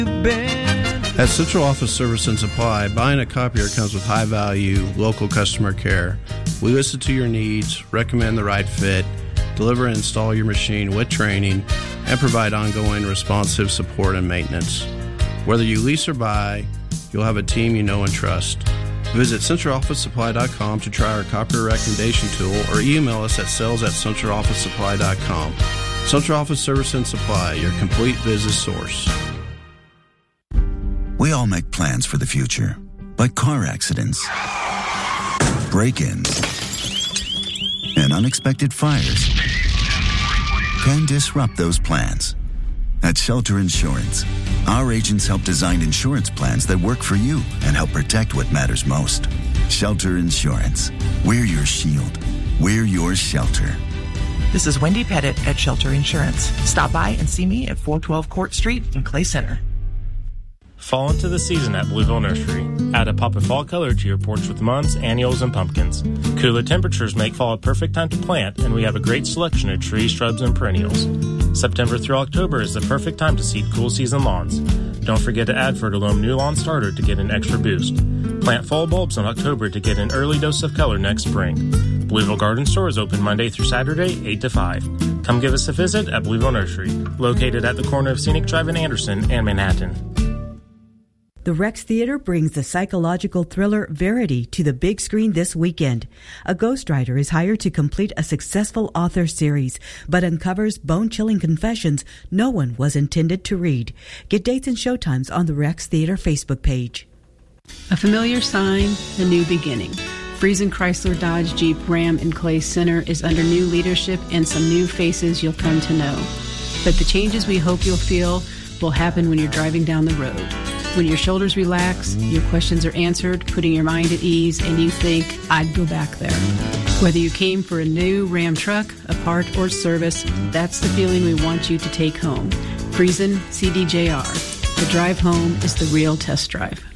At Central Office Service and Supply, buying a copier comes with high-value, local customer care. We listen to your needs, recommend the right fit, deliver and install your machine with training, and provide ongoing responsive support and maintenance. Whether you lease or buy, you'll have a team you know and trust. Visit centralofficesupply.com to try our copier recommendation tool or email us at sales@centralofficesupply.com. Central Office Service and Supply, your complete business source. We all make plans for the future, but car accidents, break-ins, and unexpected fires can disrupt those plans. At Shelter Insurance, our agents help design insurance plans that work for you and help protect what matters most. Shelter Insurance. We're your shield. We're your shelter. This is Wendy Pettit at Shelter Insurance. Stop by and see me at 412 Court Street in Clay Center. Fall into the season at Blueville Nursery. Add a pop of fall color to your porch with mums, annuals, and pumpkins. Cooler temperatures make fall a perfect time to plant, and we have a great selection of trees, shrubs, and perennials. September through October is the perfect time to seed cool season lawns. Don't forget to add Fertilome New Lawn Starter to get an extra boost. Plant fall bulbs in October to get an early dose of color next spring. Blueville Garden Store is open Monday through Saturday, 8 to 5. Come give us a visit at Blueville Nursery, located at the corner of Scenic Drive in Anderson and Manhattan. The Rex Theater brings the psychological thriller Verity to the big screen this weekend. A ghostwriter is hired to complete a successful author series, but uncovers bone-chilling confessions no one was intended to read. Get dates and showtimes on the Rex Theater Facebook page. A familiar sign, a new beginning. Friesen Chrysler Dodge Jeep Ram in Clay Center is under new leadership and some new faces you'll come to know. But the changes we hope you'll feel will happen when you're driving down the road. When your shoulders relax, your questions are answered, putting your mind at ease, and you think, I'd go back there. Whether you came for a new Ram truck, a part, or service, that's the feeling we want you to take home. Friesen CDJR. The drive home is the real test drive.